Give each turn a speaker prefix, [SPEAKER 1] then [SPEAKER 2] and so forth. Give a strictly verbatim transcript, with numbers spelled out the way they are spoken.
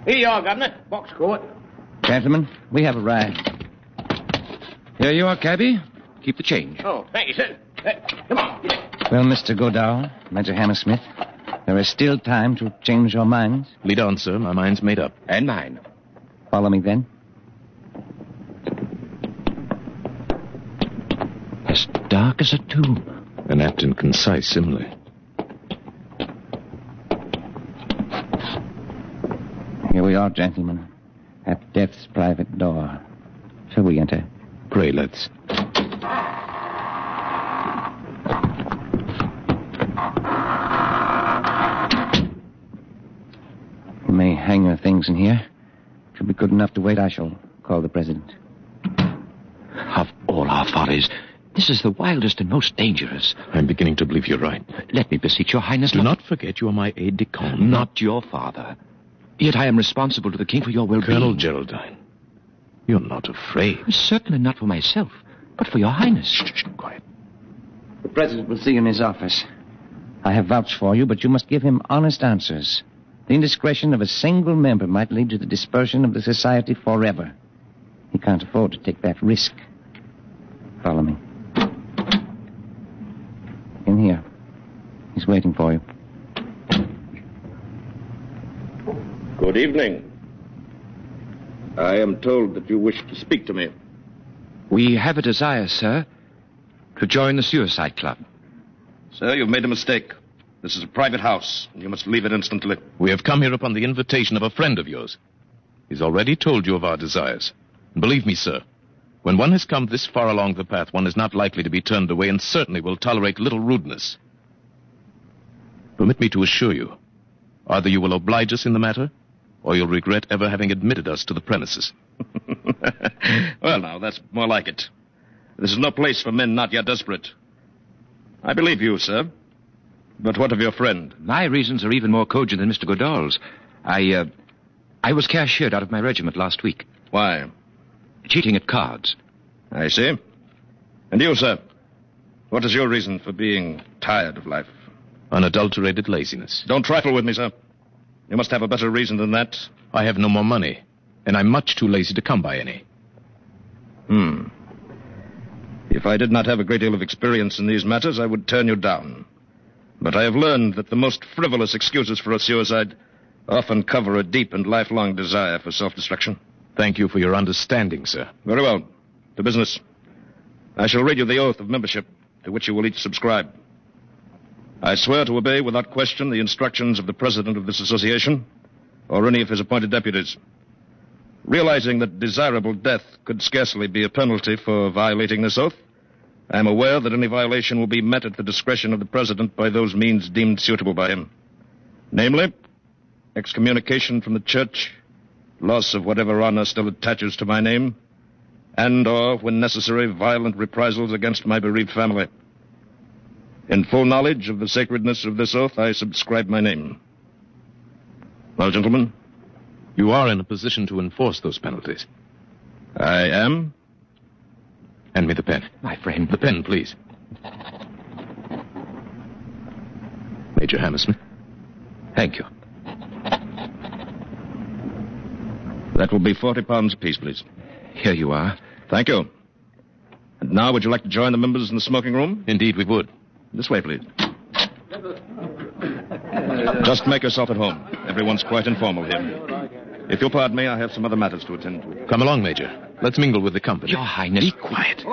[SPEAKER 1] Here you are, Governor. Box court.
[SPEAKER 2] Gentlemen, we have arrived.
[SPEAKER 3] Here you are, cabby. Keep the change.
[SPEAKER 1] Oh, thank you, sir. Uh, come on.
[SPEAKER 2] Well, Mister Godal, Major Hammersmith, there is still time to change your minds.
[SPEAKER 4] Lead on, sir. My mind's made up.
[SPEAKER 3] And mine.
[SPEAKER 2] Follow me, then.
[SPEAKER 3] As dark as a tomb.
[SPEAKER 4] An apt and concise simile.
[SPEAKER 2] Here we are, gentlemen, at death's private door. Shall we enter?
[SPEAKER 4] Pray, let's.
[SPEAKER 2] You may hang your things in here. If you'll be good enough to wait, I shall call the president.
[SPEAKER 3] Of all our follies, this is the wildest and most dangerous.
[SPEAKER 4] I'm beginning to believe you're right.
[SPEAKER 3] Let me beseech your highness...
[SPEAKER 4] Do not forget you are my aide-de-camp.
[SPEAKER 3] Not your father. Yet I am responsible to the king for your well-being.
[SPEAKER 4] Colonel Geraldine, you're not afraid.
[SPEAKER 3] Certainly not for myself, but for your highness.
[SPEAKER 4] Shh, shh, quiet.
[SPEAKER 2] The president will see you in his office. I have vouched for you, but you must give him honest answers. The indiscretion of a single member might lead to the dispersion of the society forever. He can't afford to take that risk. Follow me. In here. He's waiting for you.
[SPEAKER 5] Good evening. I am told that you wish to speak to me.
[SPEAKER 3] We have a desire, sir, to join the Suicide Club.
[SPEAKER 5] Sir, you've made a mistake. This is a private house, and you must leave it instantly.
[SPEAKER 4] We have come here upon the invitation of a friend of yours. He's already told you of our desires. And believe me, sir, when one has come this far along the path, one is not likely to be turned away and certainly will tolerate little rudeness. Permit me to assure you, either you will oblige us in the matter, or you'll regret ever having admitted us to the premises.
[SPEAKER 5] Well, now, that's more like it. This is no place for men not yet desperate. I believe you, sir. But what of your friend?
[SPEAKER 3] My reasons are even more cogent than Mister Godal's. I, uh, I was cashiered out of my regiment last week.
[SPEAKER 5] Why?
[SPEAKER 3] Cheating at cards.
[SPEAKER 5] I see. And you, sir? What is your reason for being tired of life?
[SPEAKER 4] Unadulterated laziness.
[SPEAKER 5] Don't trifle with me, sir. You must have a better reason than that.
[SPEAKER 4] I have no more money, and I'm much too lazy to come by any.
[SPEAKER 5] Hmm. If I did not have a great deal of experience in these matters, I would turn you down. But I have learned that the most frivolous excuses for a suicide often cover a deep and lifelong desire for self-destruction.
[SPEAKER 4] Thank you for your understanding, sir.
[SPEAKER 5] Very well. To business. I shall read you the oath of membership to which you will each subscribe. I swear to obey without question the instructions of the president of this association or any of his appointed deputies. Realizing that desirable death could scarcely be a penalty for violating this oath, I am aware that any violation will be met at the discretion of the president by those means deemed suitable by him. Namely, excommunication from the church, loss of whatever honor still attaches to my name, and or, when necessary, violent reprisals against my bereaved family. In full knowledge of the sacredness of this oath, I subscribe my name. Well, gentlemen?
[SPEAKER 4] You are in a position to enforce those penalties.
[SPEAKER 5] I am.
[SPEAKER 4] Hand me the pen.
[SPEAKER 3] My friend.
[SPEAKER 4] The pen, please. Major Hammersmith.
[SPEAKER 3] Thank you.
[SPEAKER 5] That will be forty pounds apiece, please.
[SPEAKER 3] Here you are.
[SPEAKER 5] Thank you. And now, would you like to join the members in the smoking room?
[SPEAKER 4] Indeed, we would.
[SPEAKER 5] This way, please. Just make yourself at home. Everyone's quite informal here. If you'll pardon me, I have some other matters to attend to.
[SPEAKER 4] Come along, Major. Let's mingle with the company.
[SPEAKER 3] Your Highness.
[SPEAKER 4] Be quiet.